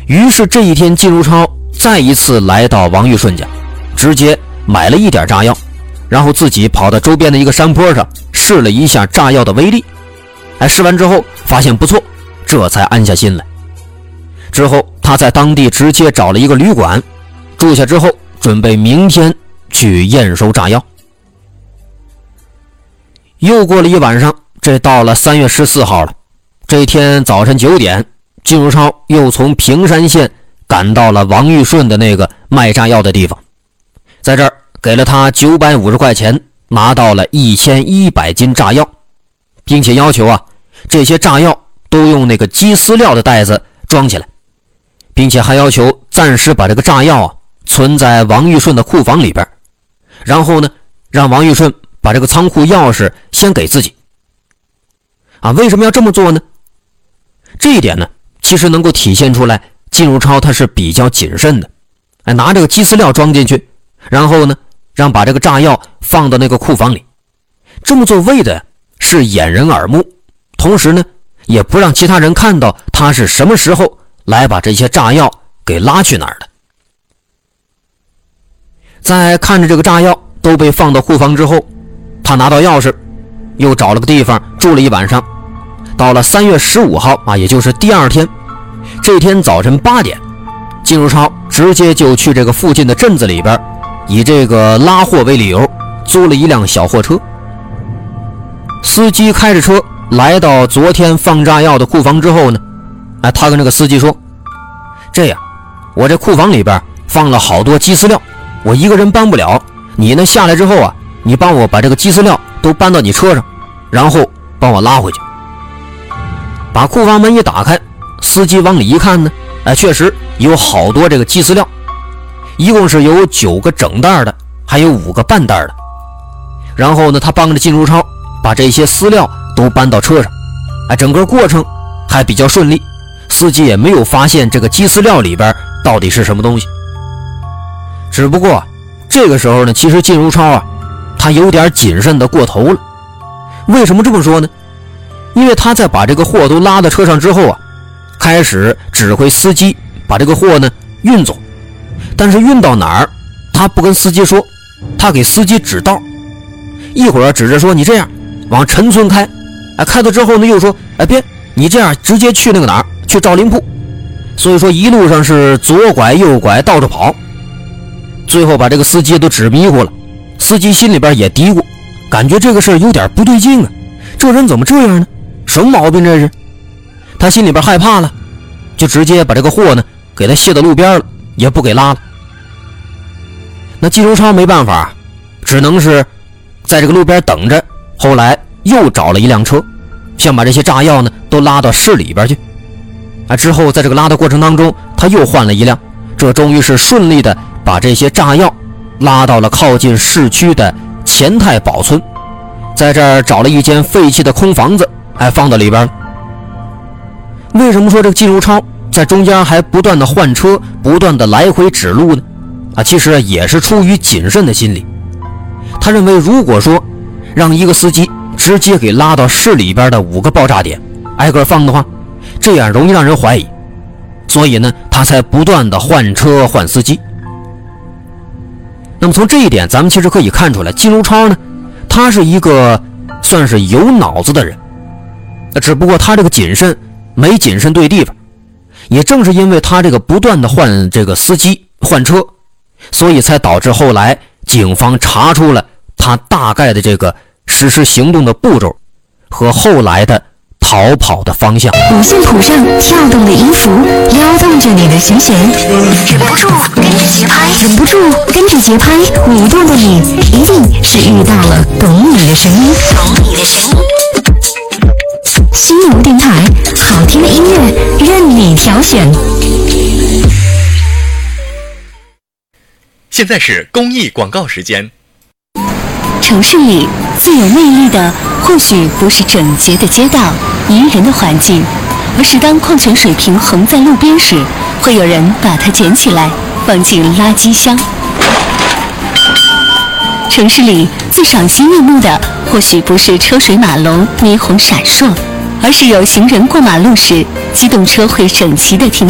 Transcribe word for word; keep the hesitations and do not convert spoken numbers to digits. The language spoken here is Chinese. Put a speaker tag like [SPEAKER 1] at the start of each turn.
[SPEAKER 1] 于是这一天，靳如超再一次来到王玉顺家，直接买了一点炸药，然后自己跑到周边的一个山坡上试了一下炸药的威力。哎，试完之后发现不错，这才安下心来。之后他在当地直接找了一个旅馆住下，之后准备明天去验收炸药。又过了一晚上，这到了三月十四号了。这天早晨九点，靳如超又从平山县赶到了王玉顺的那个卖炸药的地方，在这儿给了他九百五十块钱，拿到了一千一百斤炸药，并且要求啊，这些炸药都用那个鸡饲料的袋子装起来，并且还要求暂时把这个炸药啊存在王玉顺的库房里边，然后呢，让王玉顺把这个仓库钥匙先给自己。啊，为什么要这么做呢？这一点呢，其实能够体现出来靳如超他是比较谨慎的。哎，拿这个鸡饲料装进去，然后呢，让把这个炸药放到那个库房里。这么做为的是掩人耳目，同时呢，也不让其他人看到他是什么时候来把这些炸药给拉去哪儿的。在看着这个炸药都被放到库房之后，他拿到钥匙，又找了个地方住了一晚上。到了三月十五号啊，也就是第二天，这天早晨八点，靳如超直接就去这个附近的镇子里边，以这个拉货为理由，租了一辆小货车。司机开着车来到昨天放炸药的库房之后呢，哎，他跟这个司机说：“这样，我这库房里边放了好多鸡饲料，我一个人搬不了，你呢下来之后啊，你帮我把这个鸡饲料都搬到你车上，然后帮我拉回去。”把库房门一打开，司机往里一看呢，哎，确实有好多这个鸡饲料，一共是有九个整袋的，还有五个半袋的。然后呢，他帮着靳如超把这些饲料都搬到车上，哎，整个过程还比较顺利，司机也没有发现这个鸡饲料里边到底是什么东西。只不过这个时候呢，其实靳如超啊，他有点谨慎的过头了。为什么这么说呢？因为他在把这个货都拉到车上之后啊，开始指挥司机把这个货呢运走，但是运到哪儿他不跟司机说，他给司机指道，一会儿指着说你这样往陈村开，哎，开到之后呢又说，哎，别，你这样直接去那个哪儿，去赵林铺。所以说一路上是左拐右拐，到处跑，最后把这个司机都指迷糊了。司机心里边也嘀咕，感觉这个事儿有点不对劲啊，这人怎么这样呢？什么毛病这是？他心里边害怕了，就直接把这个货呢给他卸到路边了，也不给拉了。那靳如超没办法，只能是在这个路边等着。后来又找了一辆车，想把这些炸药呢都拉到市里边去。啊，之后在这个拉的过程当中，他又换了一辆，这终于是顺利的把这些炸药拉到了靠近市区的钱太保村，在这儿找了一间废弃的空房子，还放到里边了。为什么说这个靳如超在中间还不断的换车，不断的来回指路呢？啊，其实也是出于谨慎的心理。他认为如果说让一个司机直接给拉到市里边的五个爆炸点挨个放的话，这样容易让人怀疑，所以呢他才不断的换车换司机。那么从这一点咱们其实可以看出来，靳如超呢他是一个算是有脑子的人，只不过他这个谨慎没谨慎对地方。也正是因为他这个不断的换这个司机换车，所以才导致后来警方查出了他大概的这个实施行动的步骤和后来的逃跑的方向。
[SPEAKER 2] 五线谱上跳动的音符撩动着你的琴弦，忍不住跟着节拍，忍不住跟着节拍舞动的你，一定是遇到了懂你的声音，懂你的声音。西游电台，好听的音乐任你挑选。
[SPEAKER 3] 现在是公益广告时间。
[SPEAKER 2] 城市里最有魅力的，或许不是整洁的街道、宜人的环境，而是当矿泉水瓶横在路边时，会有人把它捡起来放进垃圾箱。城市里最赏心悦目的，或许不是车水马龙、霓虹闪烁，而是有行人过马路时，机动车会整齐地停